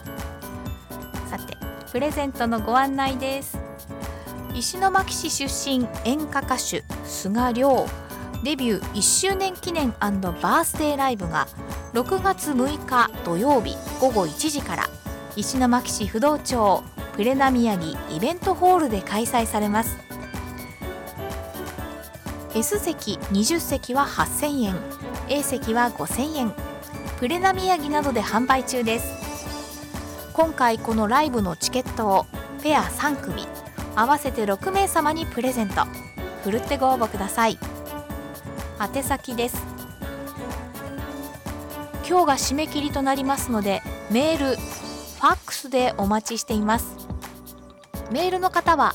さてプレゼントのご案内です。石巻市出身演歌歌手菅亮、デビュー1周年記念&バースデーライブが6月6日土曜日午後1時から石巻市不動町プレナ宮城イベントホールで開催されます。 S 席20席は8000円、 A 席は5000円、プレナ宮城などで販売中です。今回このライブのチケットをペア3組合わせて6名様にプレゼント。ふるってご応募ください。宛先です。今日が締め切りとなりますので、メール、ファックスでお待ちしています。メールの方は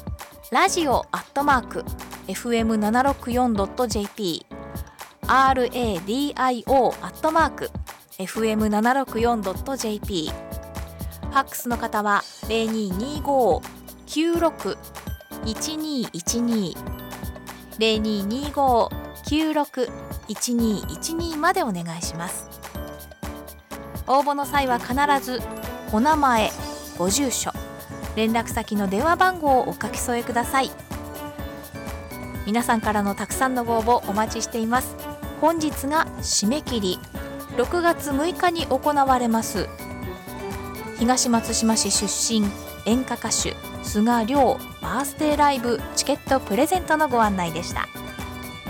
radio@fm764.jp、 radio@fm764.jp、 ファックスの方は0225-96-1212 0225-96-1212までお願いします。応募の際は必ずお名前、ご住所、連絡先の電話番号をお書き添えください。皆さんからのたくさんのご応募お待ちしています。本日が締め切り。6月6日に行われます東松島市出身演歌歌手菅亮バースデーライブチケットプレゼントのご案内でした。